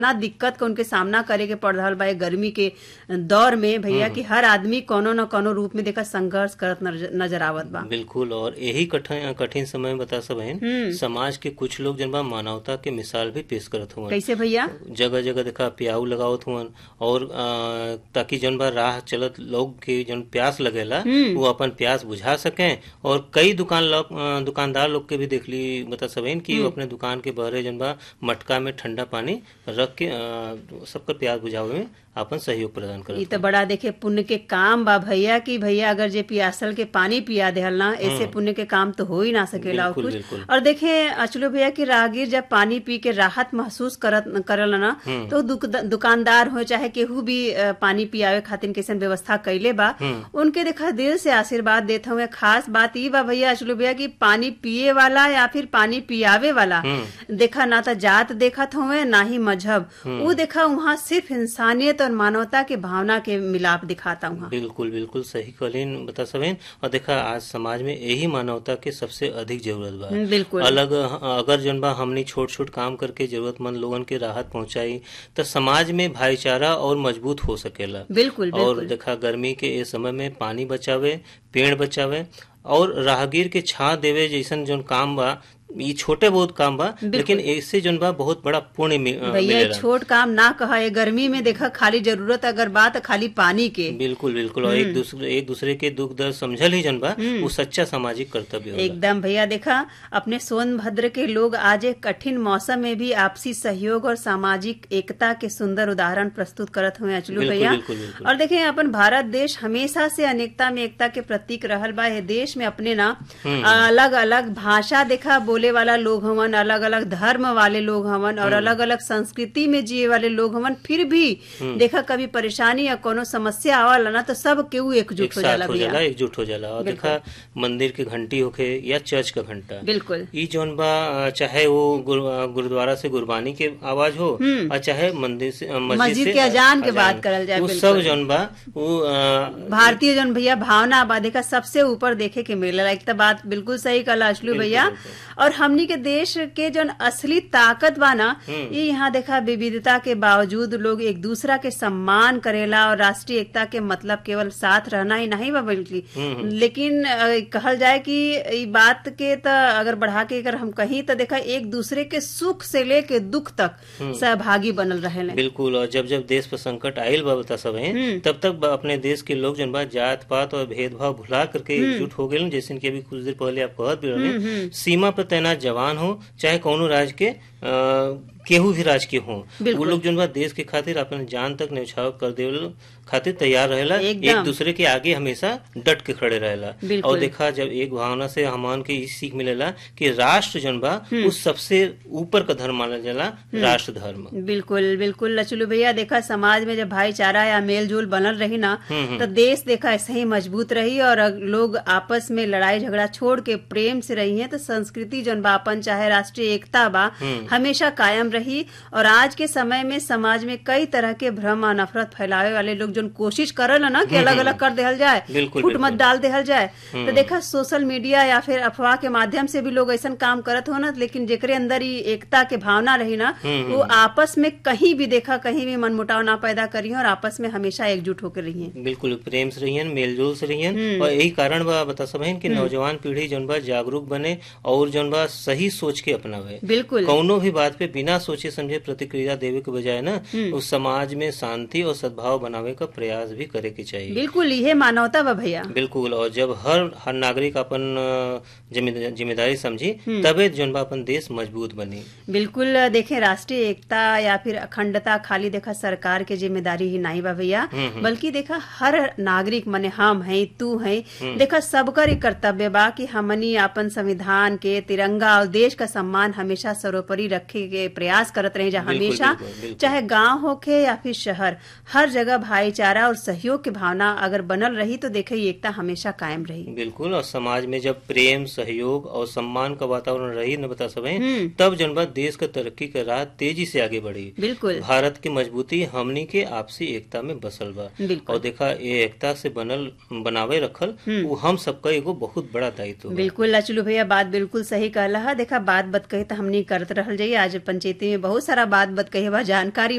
ना दिक्कत का उनके सामना करे के पड़ रहल बा गर्मी के दौर में भैया कि हर आदमी कोनो न कोनो रूप में देखा संघर्ष करत नजर आवत बा। बिल्कुल, और यही कठिन समय में बता सब बहन समाज के कुछ लोग जन बा मानवता के मिसाल भी पेश करत हुआ। कैसे भैया? जगह जगह देखा प्याऊ लगावत हुआ और ताकि जन बा राह चलत लोग के जन प्यास लगेला वो अपन प्यास बुझा सके। और कई दुकानदार लोग के भी देख ली बता सब कि वो अपने दुकान के बहरे जन बा मटका में ठंडा पानी रख के सबका प्यास बुझावे में अपन सहयोग प्रदान करत। ये तो बड़ा देखे पुण्य के काम बा भैया कि भैया अगर जे पियासल के पानी पिया देहल ना ऐसे पुण्य के काम तो हो ही ना सकेला। बिल्कुल, कुछ बिल्कुल। और देखे अचलो भैया कि राहगीर जब पानी पी के राहत महसूस करल ना तो दुकानदार हो चाहे केहू भी पानी पियावे खातिर कैसन व्यवस्था कैले बा उनके देखा दिल से आशीर्वाद देते हुए। खास बात ई बा भैया अचलो भैया कि पानी पिए वाला या फिर पानी पियावे वाला देखा ना तो जात देखत हुए ना ही मजहब, वो देखा वहाँ सिर्फ इंसानियत और मानवता के भावना के मिलाप दिखाता हूँ। बिल्कुल बिल्कुल सही कहलीन बता सबेन। और देखा आज समाज में यही मानवता के सबसे अधिक जरूरत बा। बिल्कुल, अगर जन बा हमनी छोट छोट काम करके जरूरतमंद लोगन के राहत पहुंचाई तो समाज में भाईचारा और मजबूत हो सकेला। बिल्कुल, और देखा गर्मी के इस समय में पानी बचावे, पेड़ बचावे और राहगीर के छां देवे जैसन जौन काम बा ये छोटे बहुत काम बा लेकिन इससे जौन बा बहुत बड़ा पुण्य भैया छोट काम ना कहा है। गर्मी में देखा खाली जरूरत अगर बात खाली पानी के। बिल्कुल बिल्कुल, और एक दूसरे के दुख दर्द समझल ही जौन बा वो सच्चा सामाजिक कर्तव्य होला। एकदम भैया देखा अपने सोनभद्र के लोग आज एक कठिन मौसम में भी आपसी सहयोग और सामाजिक एकता के सुंदर उदाहरण प्रस्तुत करत हुए अचलू भैया। और देखें अपन भारत देश हमेशा से अनेकता में एकता के प्रतीक रहल बा। देश में अपने ना अलग अलग भाषा देखा बोले वाला लोग हवन, अलग अलग धर्म वाले लोग हवन और अलग अलग संस्कृति में जिए वाले लोग हवन। फिर भी देखा कभी परेशानी या कोनो समस्या आवला ना तो सब केहू एकजुट हो जाला भैया, एकजुट हो जाला। और देखा मंदिर की घंटी होखे या चर्च का घंटा, बिल्कुल ई जौन बा चाहे वो गुरुद्वारा से गुरबानी के आवाज हो और चाहे मंदिर से मस्जिद के अजान के बात करल जाए, वो सब जौन बा वो भारतीय जौन भैया भावना बा देखा सबसे ऊपर देखे के मिलेला। एक तो बात बिल्कुल सही कहला अचलू भैया। और हमनी के देश के जो असली ताकत बा ना ये यहाँ देखा विविधता के बावजूद लोग एक दूसरा के सम्मान करेला। और राष्ट्रीय एकता के मतलब केवल साथ रहना ही नहीं बा बल्कि लेकिन कहल जाए कि ये बात के तो अगर बढ़ा के अगर हम कहीं तो देखा एक दूसरे के सुख से लेके दुख तक सहभागी बनल रहे। बिल्कुल, और जब जब देश पर संकट आयल बा बता सब तब तक अपने देश के लोग जन बा जात पात और भेदभाव भुला करके एकजुट हो गए। जैसे कि अभी कुछ देर पहले आप कहत भी रहे सीमा पर तैनात जवान हो चाहे कोनो राज्य के केहू भी राज के हो वो लोग जो देश के खातिर अपन जान तक न्यौछावर कर देवे खातिर तैयार रहेला। एक दूसरे के आगे हमेशा डट के खड़े रहेला। और देखा जब एक भावना से हमान के सीख मिलेला कि राष्ट्र जन बा उस सबसे ऊपर का धर्म माना जाला राष्ट्र धर्म। बिल्कुल बिल्कुल लचलू भैया देखा समाज में जब भाईचारा या मेल जोल बनल रही ना तो देश देखा ऐसे ही मजबूत रही। और लोग आपस में लड़ाई झगड़ा छोड़ के प्रेम से रही है तो संस्कृति जन बा अपन चाहे राष्ट्रीय एकता बा हमेशा कायम रही। और आज के समय में समाज में कई तरह के भ्रम और नफरत फैलावे वाले लोग जो कोशिश करल ना कि अलग अलग कर देहल जाए, फुट मत डाल देहल जाए तो देखा सोशल मीडिया या फिर अफवाह के माध्यम से भी लोग ऐसा काम करत हो ना। लेकिन जेकरे अंदर ही एकता के भावना रही ना वो आपस में कहीं भी देखा कहीं भी मनमुटाव ना पैदा करी और आपस में हमेशा एकजुट होकर रही है। बिल्कुल प्रेम से रही मेलजोल से रही। और यही कारण बा बता सब कि नौजवान पीढ़ी जौन बा जागरूक बने और जौन बा सही सोच के अपनावे। बिल्कुल कौनो भी बात पे बिना सोचे समझे प्रतिक्रिया देवे के बजाय ना उस समाज में शांति और सद्भाव बनावे का प्रयास भी करे के चाहिए। बिल्कुल ये मानवता बा भैया। बिल्कुल, और जब हर नागरिक अपन जिम्मेदारी समझी तबे जौन बा अपन देश मजबूत बनी। बिल्कुल देखे राष्ट्रीय एकता या फिर अखंडता खाली देखा सरकार के जिम्मेदारी ही नहीं बा भैया बल्कि देखा हर नागरिक मने हम है तू है देखा सबकर ही कर्तव्य बा कि हमनी अपन संविधान के तिरंगा और देश का सम्मान हमेशा सर्वोपरि रखे के प्रयास करत रहे। जहाँ हमेशा चाहे गांव होके या फिर शहर हर जगह भाईचारा और सहयोग की भावना अगर बनल रही तो देखे एकता हमेशा कायम रही। बिल्कुल, और समाज में जब प्रेम सहयोग और सम्मान का वातावरण रही न बता सके तब जनबा देश का तरक्की का राह तेजी से आगे बढ़ी। बिल्कुल, भारत की मजबूती हमनी के आपसी एकता में बसल बा। और देखा ये एकता से बनावे रखल वो हम सबका एगो बहुत बड़ा दायित्व। बिल्कुल लचलू भैया बात बिल्कुल सही कहला है। देखा बात कही तो हमनी करत रहल जाइए। आज पंचायती में बहुत सारा बात कहे बा, जानकारी